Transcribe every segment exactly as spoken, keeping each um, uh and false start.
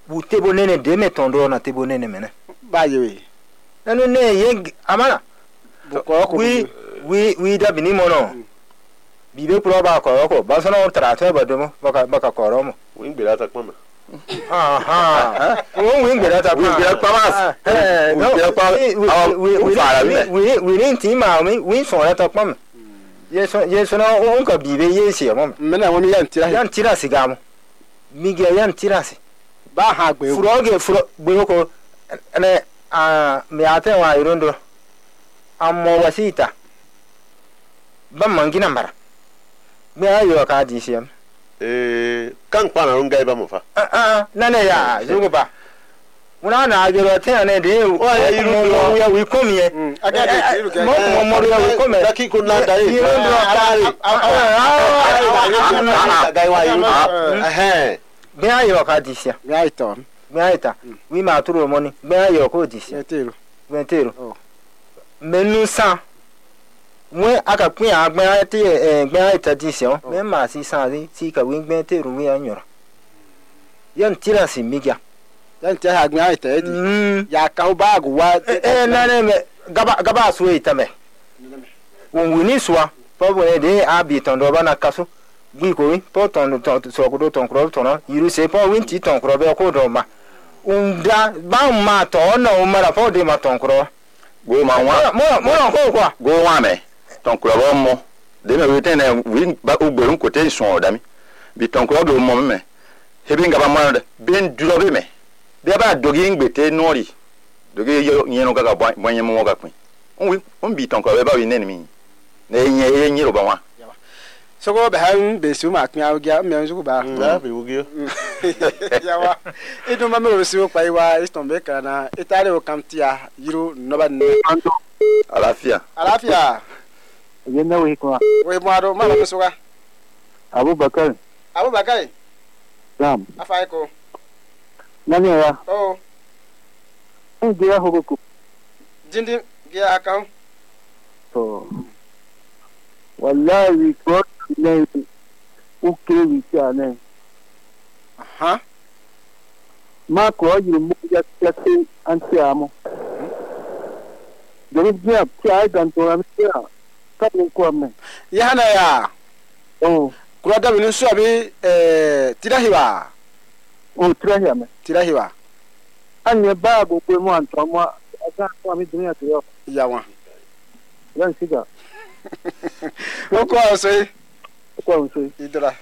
bu tebo nene de me tondo na tebo nene mena ba yewe nanu ne ye amana wi wi wi da bini mono bibe pro ba ko ko ba sono tra tra ba domo baka baka ko romo wi ngbera ta pama aha won wi ngbera ta wi ngbera pama eh no wi wi wi wi ni ti ma mi wi so ra ta pama ye so ye so no on ka bibe ye se mo mena woni yan tira yan tira sigamo mi ge yan tira si ba ha gbe furoge furo gbe ko ne a mi ate wa irondo ammo wasita ban mangina mara me ayo ka di siam eh kan pa na runga ba mo fa ah ah nane ya zugo ba una na ajoro te ne de o ya irondo ya wi komiye aga de iru ke mo mo mo ya wi komiye daki ko na da e irondo arari ah ga wa irondo eh me ayo ka di siam me aito me aita wi ma turo moni me ayo ko di siam etero ventero menu san mwe aka pin agbon ati egben tradition me ma si san ri ti ka wi gben teru wi anyoro yan tira si miga yan te ha gben aita edi ya ka o bag wa eh na ne me gaba gaba so ita me won wi ni soa po bo ne de abi ton do ba na kaso gbi ko wi po ton ton so ko do ton kro ton iru se po wi ti ton kro be ko do ma unda ba ma to na o mara po de ma ton kro go ma wa mo mo ko kwa go wa me ton kro bo mo de me wete na wi ba ogberun ko te sun oda mi bi ton kro do mo me hebi nga ba mo de ben duro be me be ba dogi ngbete nori dogi yen no ga bo yen mo ga pin on wi on bi ton kro be ba wi neni mi na yen yen yiro ba wa so go be han be su ma pin awgia me nzu ba na be wugio yawa idu ma me ro si o pa iwa iston be kana itare o kamtia yiro no ba ne alafia alafia yenda we ko we maro ma ba so ga Abubakar Abubakar Ram afai ko nani ya oh ngi ya hogo jindigia akam to wallahi ko ne uke wi ne aha ma ko yi mu ya ya se anti amo de dia tia dan to am tia ka ko me ya na ya oh kura da binu so abi eh tirahiwa oh tirahiwa me tirahiwa anye ba go ko mo anto mo aka ko mi dunia to yo ya wa yan siga ko so ko so idra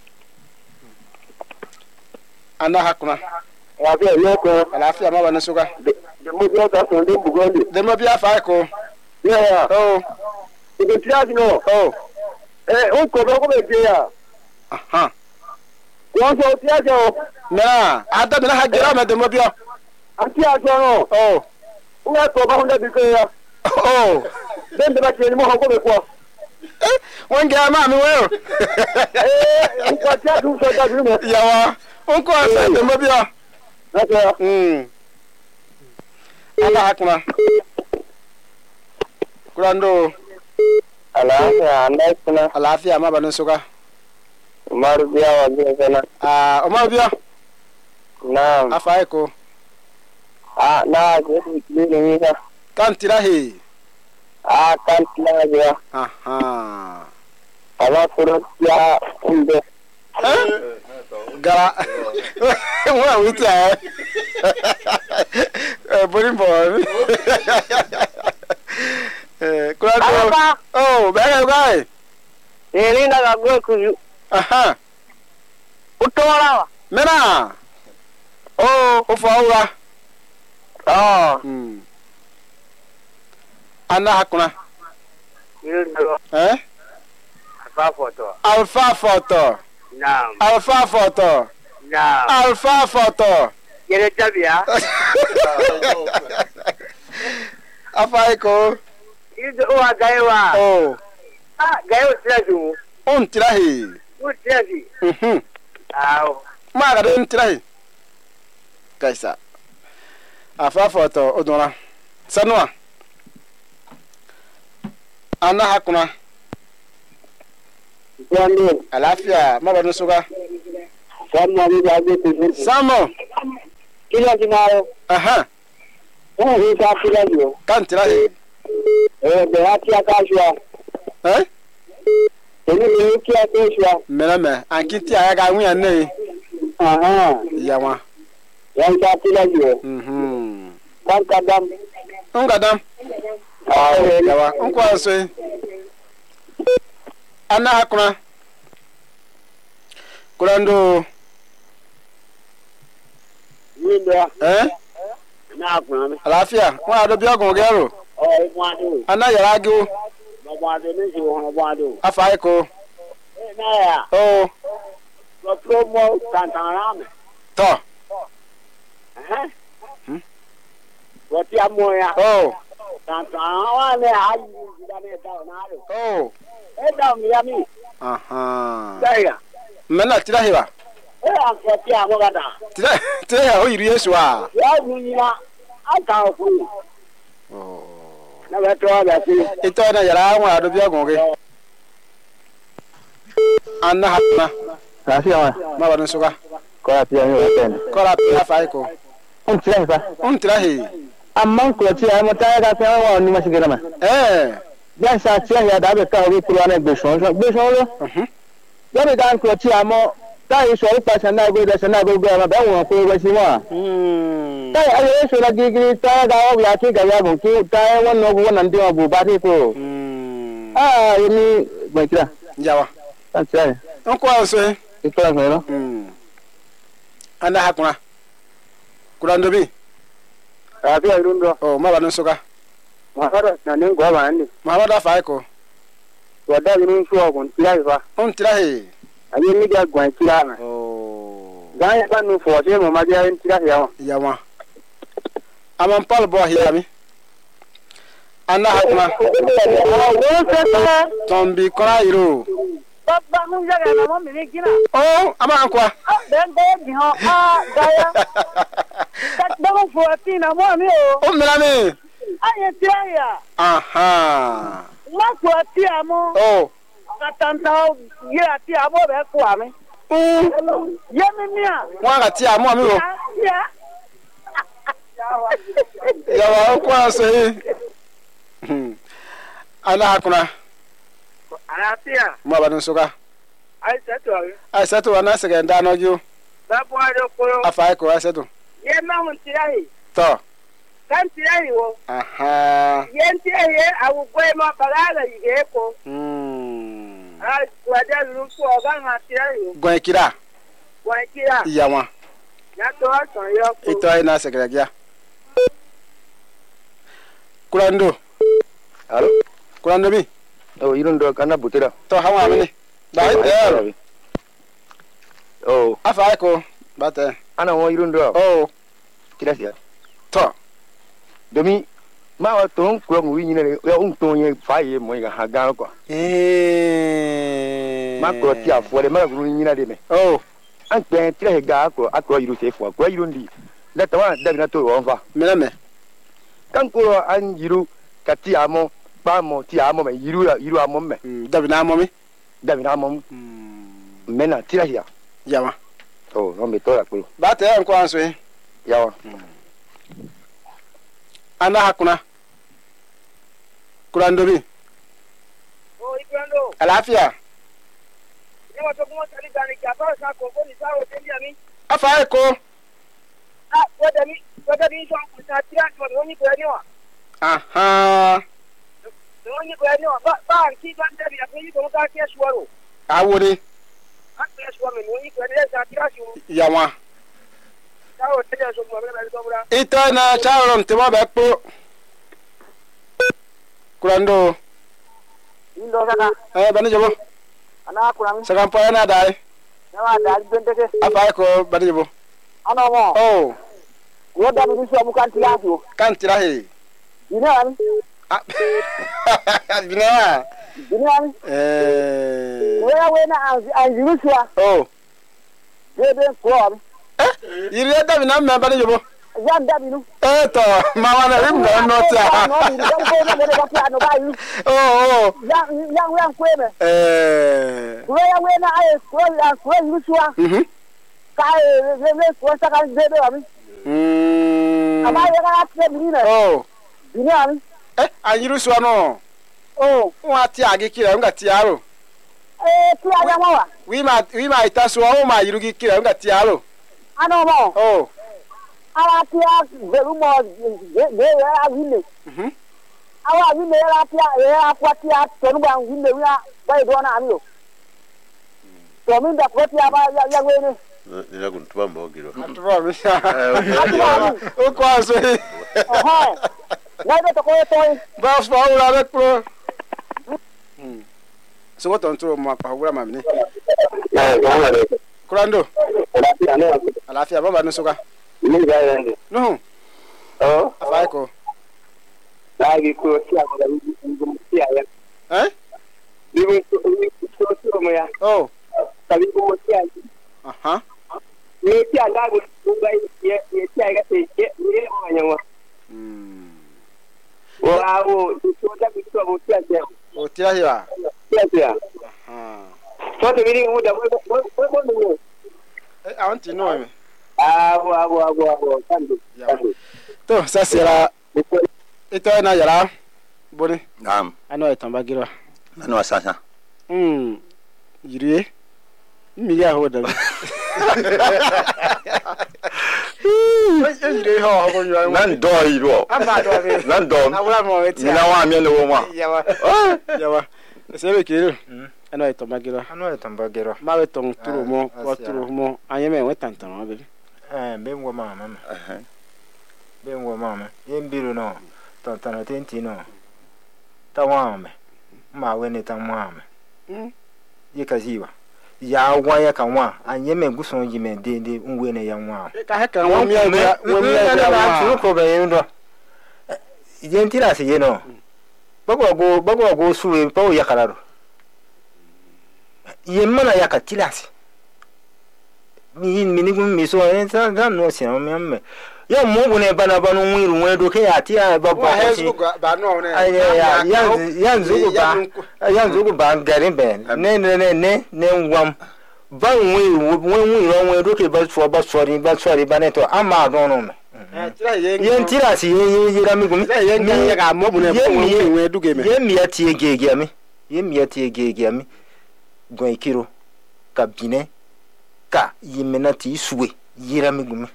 ana hakuna ya be yo ko alafia ma bana suga de mo yo ta so de bugondi de mo bia fa ko ya oh de tiraji no oh eh o ko do ko be je ya aha won so tiraji o na ada de na hagira ma de mo bia anti ajo no oh una ko ba hunda bi ko ya oh den de ba ke ni mo ko be ko eh won ga ma mi wo eh ko ta du so da du me yawa on ko asa de mo bia na mm ala hakuna kurando alafia anda kuna alafia ma bana suga Umar biya wa biya sana ah Umar biya naam afai ko ah na je ni ni ka kan tirahi ah kan tirahi biya aha ala pura ya unde gara wa wita eh bori bo eh kurando oh bega gai eri na ga go ku aha utora mena oh o faura ah hmm ana hakuna eh alfa photo alpha photo naam alpha photo naam alpha photo yere tabia afai ko ido wa gaiwa oh ah gaiwa tiraji on tirahi mu tiraji mhm ah ma ga den tirahi kaisa alpha photo odora sanwa ana hakuna Jamil alafia ma banu suga Samo ni ga be ku samo Tira dinaro. Aha. Oh, he got tira yo. Kan tira he. Eh, de ati akashwa. Eh? Ele ni ki akashwa. Mena me, ankiti aya ga hu yan ne. Aha. Ya wa. Yan ka tira yo. Mhm. Kan kadam. Unga dam. Ah, Ya wa, unko aso. Ana hakuna. Kurando. Winda. Eh? Na kuna. Alafia, wa ado bi ogun gero. Oh, mwadu. Ana yara gi o. Mwadu ni si wo mwadu. Afa iko. Eh, na ya. Oh, Lo promo tantarame. to. Eh? Hmm. Wati amoya. Oh, Tantarame haji dane da nalo. oh. Eh, da mi yami. Aha. Daya. Mena tira hiwa. Eh, anfoti amogada. Tira tira ya o yiri Yesu a. Ya dunya aka oku. Oh. Na beto ba ti. Ito na yara wa ado bi ogun ge. Ana hakuna. Rafia wa. Ma ba nsuka. Ko Rafia mi wa ten. Ko ra pi afa iko. Un tira fa. Un tira he. Amman ko ti ay mo ta ga fa wa ni ma sigera ma. Eh. Ya sa ti ya da be ka o ku wa na gbe so gbe so lo. Mhm. Ya be dan ko ti amo ta yi so pa sa na go de sa na go go ma ba won ko we si mo. Mm. Ta ay ye so la gigi ta ga o ya ti ga ya gun ki ta won no go na ndi o bu ba ti ko. Mm. Ah, yemi gbe kira. Jawa. Ta ti ay. Unko aso. Ito la no. Mm. Ana hakuna. Kurando bi. Rafia irundo. Oh, ma ba nsuka. Mahara na ni gwa ba ni. Ma ba da fa iko. Wada ni shu ogun tira ifa. Un tira he. Aye mi ga gwan tira na. Oh. Gan ya nu fo se mo ma ja tira ya. Ya wa. Aman pal bo hiya mi. Ana hakuna. Wo se ta. Tombi kora iro. Baba mu ja ga na mo mi kina. Oh, ama kwa. Den de bi ho a da ya. Ta ba mo fo ti na mo mi o. O mira mi. Aye tira ya. Aha. Ma fo ti amo. Oh. Katanta ye ati abo be ko ami. Mm. Ye mi mi a. Wa ga ti amo mi o. Ya. Ya wa kwa so yi. Ana hakuna. Arafia. Ma ba nsuka. Ai seto. Ai seto wa na sege nda no ju. Ba bo ado ko. Afa iko ai seto. Ye ma mun tira yi. To. Kan tira yi wo. Aha. Ye tira ye awu gwe ma balaga yi ge ko. Mm. Ai wada lu ko ga ma tira yi. Gwen kira. Wa kira. Ya wa. Ya to asan yo ko. Ito ai na sege ya. Kurando. Alo. Kurando bi. Oh, irundo kana butira. To hawa mi ni. Ba ite. Oh, Afa iko. Ba te. ana wo irundo. Oh. Kira sia. To. Domi ma wa ton ko mu wi nyine ya un ton ye fa ye mo ga ha ga ko. Eh. Ma ko ti afo le ma ru nyina de me. Oh. An pe tira he ga ko akro yiru se fo ko yiru ndi. Da ta wa da bi na to wo fa. Mena me. Kan ko an yiru ka ti amo pa mo ti amo me yiru yiru amo me. Mm, dabi na mo mi. Da bi na amo Mm. mena tira ya. Ya wa. Oh, no me to la ko. Ba te nko anso yi. Ya wa. Ana hakuna. Kurando bi. Oh, ibrando. Alafia. Ni wa to kuma tali gani ka ba sa ko ko ni sa o te bi ami. Afa iko. Ah, wada mi wada mi so ko ta tira ko ni ko ni wa. Aha. Ni ko ni wa. Ba ba ki ban da bi ko ni ko ka ke suwaro. Awori. Ak ke suwaro ni ko ni sa tira su. Ya wa. Sa o te so mo be ba so bra. Ito na charon te mo be po. Kurando. Indo saka. Eh bani jobo. Ana kurang. Sakan po na dai. Na wa da bente ke. Afa iko bani jobo. Ana mo. Oh. Wada mi so mu kan tira su. Kan tira he. Ina an. Ah. Bina. Ina an. Eh. Wena wena an an jirusia. Oh. Dede ko. Eh. Yiri da bina me bani jobo. Yan da binu. Eh to, ma wana rim no no ta. No, ni dan ko na le ka no ba yi. Oh oh. Yan yan yan ko me. Eh. Wena wena ai ko ya ko jirusia. Mhm. Ka le le ko sa kan dede ami. Mm. Ama ya ga tia bine. Oh. Bine ani. Eh, anyiru so no. Oh. Wa ti agi kira nga ti aro. Eh, ti aya mo wa. Wi ma wi ma ita so o ma yiru gi kira nga ti aro. Ano mo. Oh. Awa tia beru mo ge ge ya wile. Mhm. Awa wile ya tia ya kwa tia tonu ba wile ya ba do na ami o. To mi da kwa tia ba ya ya we ni. Nila kuntuba mbogiro. Atuba mi. Atuba mi. O kwa so. Oho. Na do to ko to. Ba fa ura rek pro. Hmm. So what on to mo pa ura ma mi ni. Kurando. Alafia baba no soka. No. Oh. Afai ko. Lagi ko siya ko da siya ya. Eh? Libo ko ko mo ya. Oh. Sabi ko siya. Aha. Ni siya da ko ngai ye ye siya ga te ye ye mo nyawa. Hmm. Wa wo so da ko mo siya siya. O tira hiwa. Siya siya. Ah. So to biri mo da mo mo mo mo. Eh, I want to know me. Ah, wa wa wa wa. Tandu. To sasira ito na yara boni. Naam. Ano etamba girwa. Nanu asasa. Hmm. Yiriye. Mi ya ho da. Yiriye ho ho yo. Nan do yiro. Amba do be. Nan do. Awura mo eti. Mina wa mi le wo wa. Yawa. Yawa. Sebe kiro. Ano etamba girwa. Ano etamba girwa. Ma be tong turu mo, wa turu mo. Anye me wetantan ma be. Eh, be wo mama. Eh. Be wo mama. Yembiru no. Tantana tenti no. Tawame. Ma we ne tamame. Mm. Yekaziwa. Ya wa ya kanwa. Anye me guson yi me de de unwe ne ya nwa. Ka he kan wo mi e wo mi e ya turu ko be ndo. Yentira se ye no. Bago go bago go suwe pa o yakararo. Yemana yakatilasi. Mi mini gum mi so en sa dan no se o me. Ya mo bu ne bana banu nwiru nwe do ke ya ti a ba ba ko ba no ne. Ay ya ya ya nzugu ba. Ya nzugu ba garin be. Ne ne ne ne ne nwam. Ba nwiru nwe nwiru nwe do ke ba so ba sori ba sori ba ne to ama don no me. Eh, tira ye. Yen tira si ye ye ra mi gum. Ye ye ga mo bu ne ko nwe du ge me. Ye mi ati egege mi. Ye mi ati egege mi. Gon ikiro ka bine ka yimena ti suwe yira mi gumi.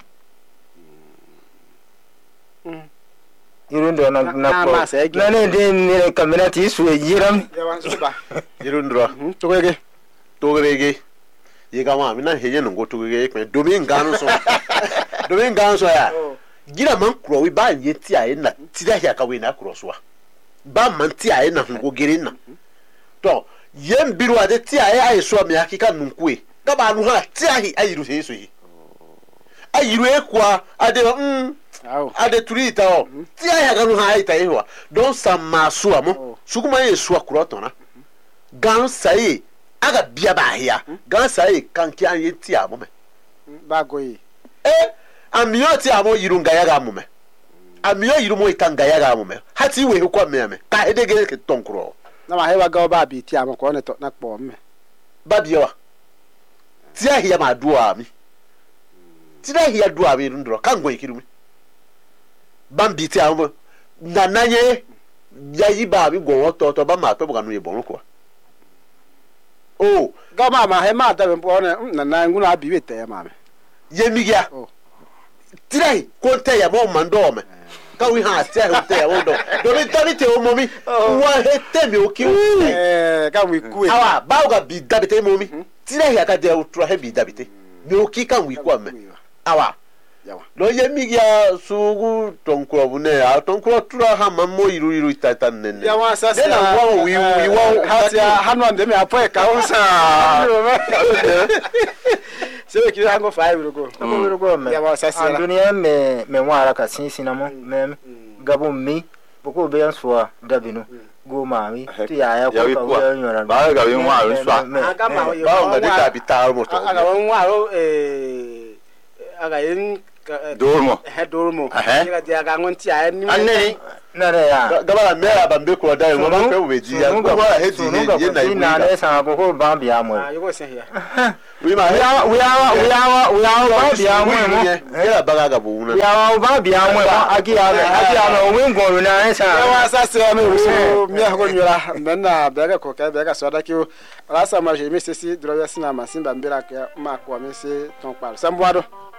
Mm. Irundo na na ko. Na ne de ni kamera ti suwe yira mi. Ya wan so ba. Irundra. To ge. Togrege. Yega ma mina heye no go togrege pe domi ngano so. Domi ngano so ya. Gira man kro wi ba nye ti aye na ti da ya ka we na kro so a. Ba man ti aye na go gere na. To yem biru ade ti aye aye so me akika nunkue. Ka ba nu ha ti aye ayiru se so yi. Ayiru ekwa ade mm Aw. ade turita o. Ti aye ga nu ha ita yi wa. Don sama so amo. Sukuma ye so akro to na. Gan sai aga bia ba hia gan sai kanki an yeti amo me Ba go yi. eh amiyo ti amo yirunga ya ga amo me amiyo yirumo itanga ya ga amo me hati we ko me me ka edege ke tonkro Na ma he wa ga ba bi ti am ko ne to na kpo me. ba bia wa ti ahia ma duo mi ti da hia duo mi ndro kan go ikiru mi ban bi ti amo na nanye ya yi ba mi go to to ba ma to bu kanu ye bon ko oh Ga ma ma he ma da be po ne na na ngu na bi we te ma me. yemigia Oh. tirai ko te ya mo mando me ka wi ha te ya te ya wondo do mi tani te o momi wa he te mi o ki Eh, ga wi ku e. awa ba ga bi dabite momi tirai ya ka de o tro he bi dabite mi o ki kan wi ko me awa Yawa. lo yemigia sugu tonkro bu ne a tonkro tura ha ma mo iru iru tata nene Ya wa sa de na wa wi wi wa ha ti hanu ande me apo e ka o sa. Sebe ki hango five go. Ko ro go me. Ya wa sa sa. Andunia me me wara ka sinsina mo me gabo mi boko be ansoa dabino go mami ti ya ya ko ka wo nyora ba ga wi wa ru swa Aga ma yo. ba ga de ta bi ta mo to Aga wa wa ro eh aga yin dormo he dormo. Aha. Ga dia ga ngon ti a ni. anne nare ya gaba me ya bambe ko da mo ba pe we ji ya ko ba he ji ye na yi na ne sa ko ko ba bia mo ah yugo sen ya we ma we are we are we are we are ba bia mo mo ya ba ga bu na ya ba bia mo aki ya aki ya no we ngoro na ne sa ya wa sa se no so mi ha ko nyura menna be ga ko ka be ga so da ki o rasa ma je mi sesi dro ya sina ma simba mbira ka ma ko mi se ton par samboado